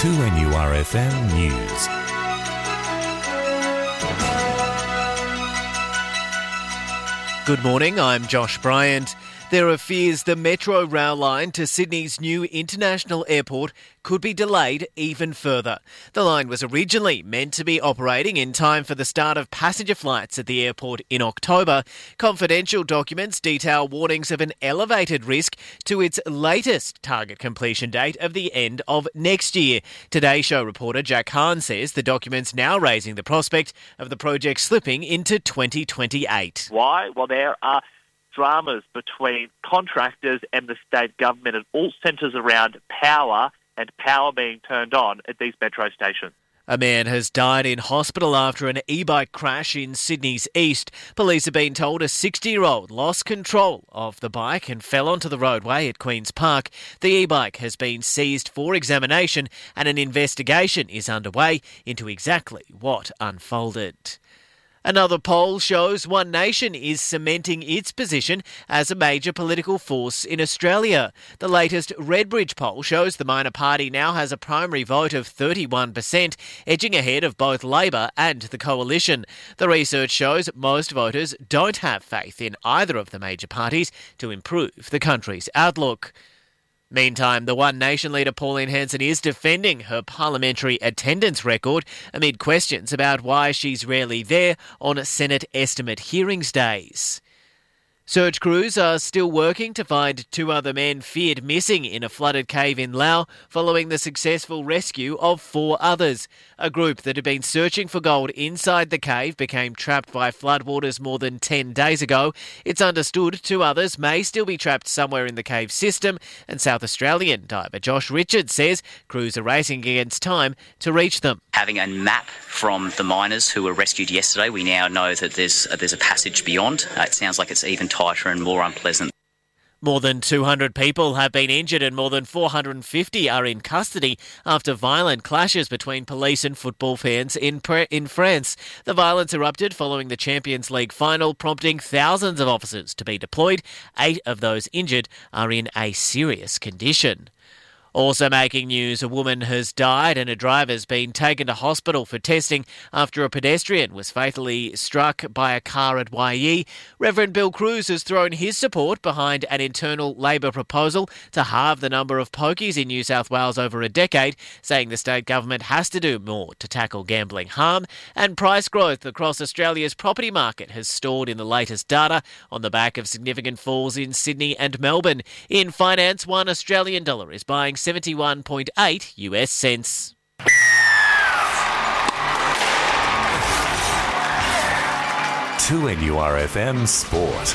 2NURFM News. Good morning, I'm Josh Bryant. There are fears the Metro rail line to Sydney's new international airport could be delayed even further. The line was originally meant to be operating in time for the start of passenger flights at the airport in October. Confidential documents detail warnings of an elevated risk to its latest target completion date of the end of next year. Today Show reporter Jack Hahn says the documents now raising the prospect of the project slipping into 2028. Why? Well, there are dramas between contractors and the state government. It all centres around power and power being turned on at these metro stations. A man has died in hospital after an e-bike crash in Sydney's east. Police have been told a 60-year-old lost control of the bike and fell onto the roadway at Queen's Park. The e-bike has been seized for examination and an investigation is underway into exactly what unfolded. Another poll shows One Nation is cementing its position as a major political force in Australia. The latest Redbridge poll shows the minor party now has a primary vote of 31%, edging ahead of both Labor and the Coalition. The research shows most voters don't have faith in either of the major parties to improve the country's outlook. Meantime, the One Nation leader Pauline Hanson is defending her parliamentary attendance record amid questions about why she's rarely there on Senate estimate hearings days. Search crews are still working to find two other men feared missing in a flooded cave in Laos following the successful rescue of four others. A group that had been searching for gold inside the cave became trapped by floodwaters more than 10 days ago. It's understood two others may still be trapped somewhere in the cave system, and South Australian diver Josh Richards says crews are racing against time to reach them. Having a map from the miners who were rescued yesterday, we now know that there's a passage beyond. It sounds like it's even tighter and more unpleasant. More than 200 people have been injured and more than 450 are in custody after violent clashes between police and football fans in France. The violence erupted following the Champions League final, prompting thousands of officers to be deployed. 8 of those injured are in a serious condition. Also making news, a woman has died and a driver's been taken to hospital for testing after a pedestrian was fatally struck by a car at YE. Reverend Bill Cruz has thrown his support behind an internal Labor proposal to halve the number of pokies in New South Wales over a decade, saying the state government has to do more to tackle gambling harm. And price growth across Australia's property market has stalled in the latest data on the back of significant falls in Sydney and Melbourne. In finance, $1 Australian is buying 71.8 US cents. To NURFM Sport.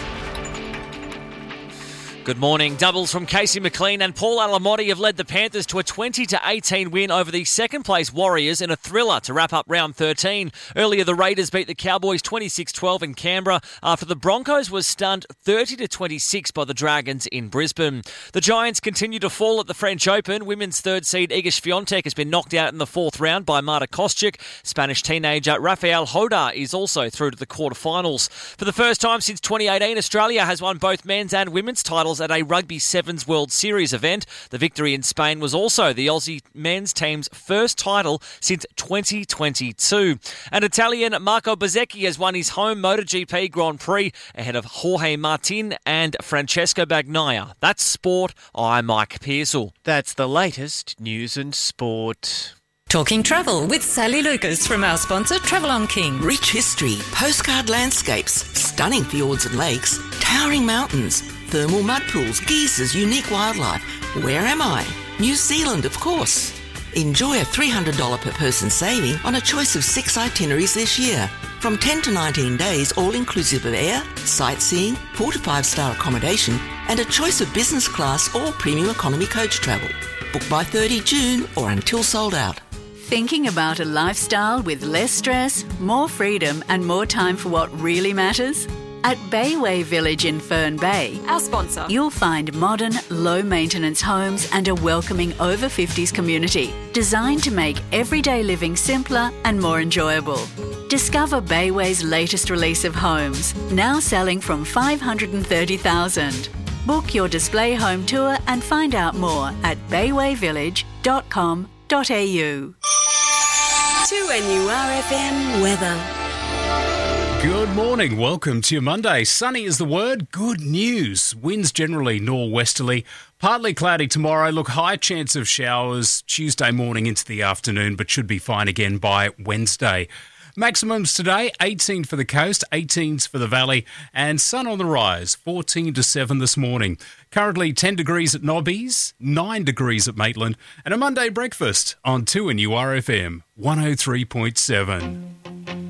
Good morning. Doubles from Casey McLean and Paul Alamotti have led the Panthers to a 20-18 win over the second-place Warriors in a thriller to wrap up round 13. Earlier, the Raiders beat the Cowboys 26-12 in Canberra after the Broncos was stunned 30-26 by the Dragons in Brisbane. The Giants continue to fall at the French Open. Women's third seed Iga Swiatek has been knocked out in the fourth round by Marta Kostyuk. Spanish teenager Rafael Hodar is also through to the quarterfinals. For the first time since 2018, Australia has won both men's and women's titles at a Rugby Sevens World Series event. The victory in Spain was also the Aussie men's team's first title since 2022. And Italian Marco Bezzecchi has won his home MotoGP Grand Prix ahead of Jorge Martin and Francesco Bagnaia. That's sport. I'm Mike Pearsall. That's the latest news and sport. Talking travel with Sally Lucas from our sponsor Travel on King. Rich history, postcard landscapes, stunning fjords and lakes, towering mountains, thermal mud pools, geysers, unique wildlife. Where am I? New Zealand, of course. Enjoy a $300 per person saving on a choice of 6 itineraries this year. From 10 to 19 days, all inclusive of air, sightseeing, 4 to 5-star accommodation, and a choice of business class or premium economy coach travel. Book by 30 June or until sold out. Thinking about a lifestyle with less stress, more freedom and more time for what really matters? At Bayway Village in Fern Bay, our sponsor, you'll find modern, low-maintenance homes and a welcoming over-50s community designed to make everyday living simpler and more enjoyable. Discover Bayway's latest release of homes, now selling from $530,000. Book your display home tour and find out more at baywayvillage.com.au. 2NURFM weather. Good morning. Welcome to your Monday. Sunny is the word. Good news. Winds generally nor'westerly. Partly cloudy tomorrow. Look, high chance of showers Tuesday morning into the afternoon, but should be fine again by Wednesday. Maximums today, 18 for the coast, 18s for the valley, and sun on the rise, 14 to 7 this morning. Currently 10 degrees at Nobbies, 9 degrees at Maitland, and a Monday breakfast on 2NURFM 103.7.